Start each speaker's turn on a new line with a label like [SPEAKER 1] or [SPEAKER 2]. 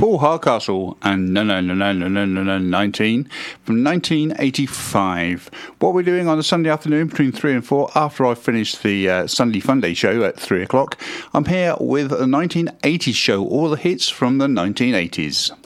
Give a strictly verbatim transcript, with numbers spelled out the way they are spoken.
[SPEAKER 1] Paul Hardcastle and no, no, no, no, no, no, no, no, nineteen from nineteen eighty-five. What we're doing on a Sunday afternoon between three and four after I've finished the uh, Sunday Funday show at three o'clock, I'm here with a nineteen eighties show, all the hits from the nineteen eighties.